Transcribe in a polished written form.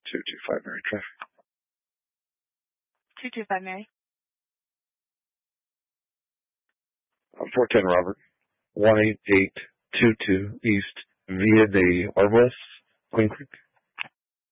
225 Mary traffic. 225 Mary. 410 Robert. 18822 East via the Arvest, Queen Creek.